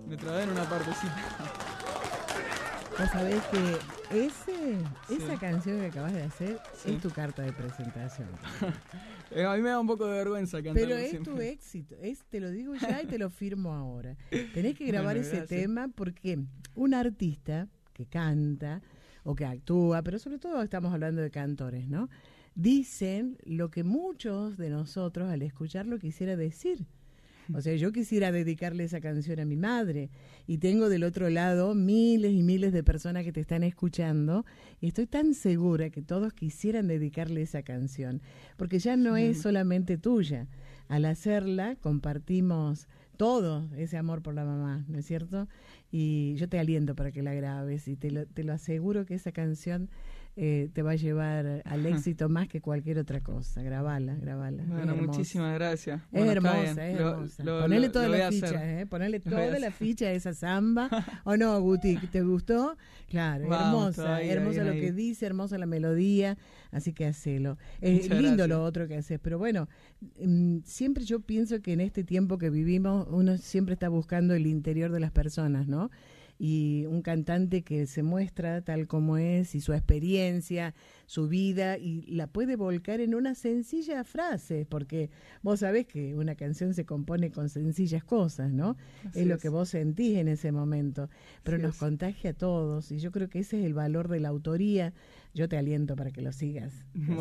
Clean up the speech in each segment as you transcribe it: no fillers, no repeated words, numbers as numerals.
Me trabé en una partecita. Vos sabés que esa canción que acabas de hacer es tu carta de presentación. A mí me da un poco de vergüenza cantarlo. Pero es siempre. tu éxito, te lo digo ya y te lo firmo ahora. Tenés que grabar ese tema porque un artista que canta o que actúa, pero sobre todo estamos hablando de cantores, ¿no? Dicen lo que muchos de nosotros al escucharlo quisiera decir. O sea, yo quisiera dedicarle esa canción a mi madre y tengo del otro lado miles y miles de personas que te están escuchando y estoy tan segura que todos quisieran dedicarle esa canción, porque ya no es solamente tuya. Al hacerla compartimos todo ese amor por la mamá, ¿no es cierto? Y yo te aliento para que la grabes y te lo aseguro que esa canción te va a llevar al éxito más que cualquier otra cosa. Grabala. Bueno, muchísimas gracias. Es Bueno, hermosa, es hermosa. Ponele toda la ficha, ponele toda la ficha a esa samba. ¿O no, Guti? ¿Te gustó? Claro, Vamos, hermosa lo que dice, hermosa la melodía, así que hacelo. Es lindo gracias. lo otro que haces, pero bueno, siempre yo pienso que en este tiempo que vivimos uno siempre está buscando el interior de las personas, ¿no? Y un cantante que se muestra tal como es y su experiencia, su vida, y la puede volcar en una sencilla frase, porque vos sabés que una canción se compone con sencillas cosas, ¿no? Es lo que vos sentís en ese momento, pero nos contagia a todos, y yo creo que ese es el valor de la autoría. Yo te aliento para que lo sigas,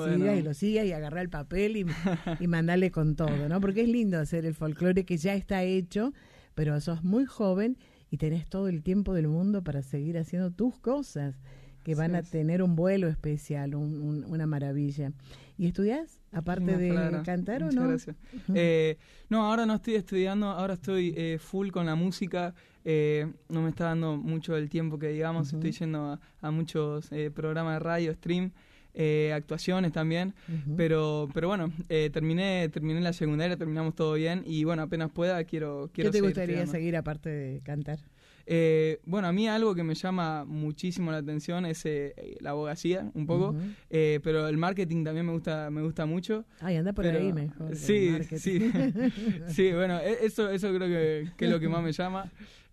lo sigas y agarrar el papel y mandarle con todo, ¿no? Porque es lindo hacer el folclore que ya está hecho, pero sos muy joven y tenés todo el tiempo del mundo para seguir haciendo tus cosas que van a tener un vuelo especial, una maravilla. ¿Y estudiás, aparte de cantar o no? Muchas gracias. No, ahora no estoy estudiando, ahora estoy full con la música, no me está dando mucho el tiempo que digamos, estoy yendo a muchos programas de radio, stream, actuaciones también, pero bueno, terminé la secundaria, terminamos todo bien y bueno, apenas pueda quiero ¿Qué te gustaría estudiando. seguir aparte de cantar? Bueno, a mí algo que me llama muchísimo la atención es la abogacía, un poco, pero el marketing también me gusta mucho. Ay, anda por ahí mejor. Sí, sí, bueno, eso creo que es lo que más me llama.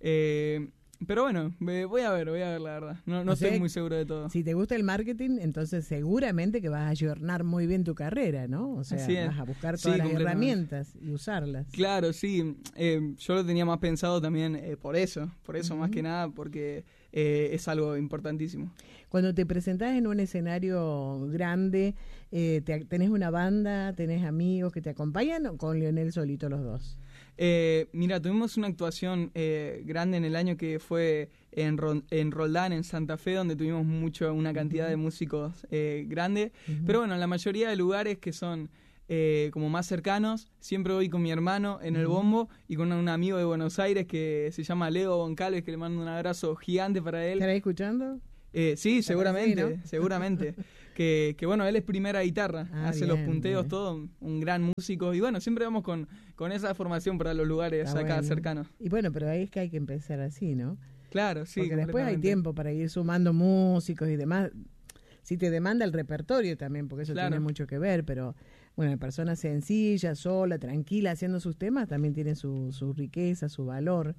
Pero bueno, voy a ver la verdad. No estoy muy seguro de todo. Si te gusta el marketing, entonces seguramente que vas a ayornar muy bien tu carrera, ¿no? O sea, vas a buscar todas las herramientas y usarlas. Claro, sí. Yo lo tenía más pensado también por eso más que nada, porque es algo importantísimo. Cuando te presentás en un escenario grande, ¿tenés una banda, tenés amigos que te acompañan o con Leonel solito los dos? Mira, tuvimos una actuación grande en el año que fue en Roldán, en Santa Fe, donde tuvimos una cantidad de músicos grande. Pero bueno, en la mayoría de lugares que son como más cercanos, siempre voy con mi hermano en el bombo y con un amigo de Buenos Aires que se llama Leo Goncalves, que le mando un abrazo gigante para él. ¿Estará escuchando? Sí, seguramente, sí, ¿no? seguramente. Que bueno, él es primera guitarra, hace los punteos, todo, un gran músico. Y bueno, siempre vamos con esa formación para los lugares acá cercanos. Y bueno, pero ahí es que hay que empezar así, ¿no? Claro, sí. Porque después hay tiempo para ir sumando músicos y demás. Si te demanda el repertorio también, porque eso tiene mucho que ver, pero bueno, persona sencilla, sola, tranquila, haciendo sus temas, también tiene su riqueza, su valor.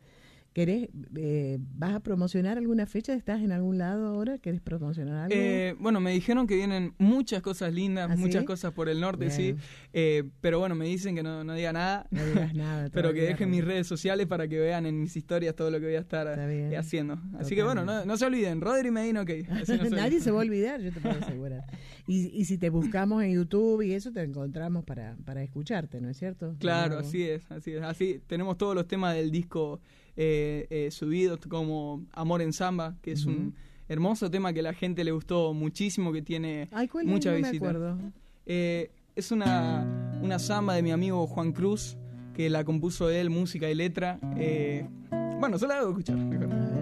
¿Vas a promocionar alguna fecha? ¿Estás en algún lado ahora? ¿Querés promocionar algo? Bueno, me dijeron que vienen muchas cosas lindas, ¿Ah, muchas sí? cosas por el norte, Bien. sí. Pero bueno, me dicen que no diga nada. No digas nada. Pero que dejen mis redes sociales para que vean en mis historias todo lo que voy a estar haciendo. Así que bueno, no se olviden, Rodri Medina, ok. Nadie se va a olvidar, yo te puedo asegurar. Y si te buscamos en YouTube y eso, te encontramos para escucharte, ¿no es cierto? Claro, así es. Así tenemos todos los temas del disco subidos, como Amor en Samba, que es un hermoso tema que a la gente le gustó muchísimo, que tiene muchas visitas. Me acuerdo. Es una samba de mi amigo Juan Cruz, que la compuso él, música y letra. Bueno, solo la hago escuchar mejor.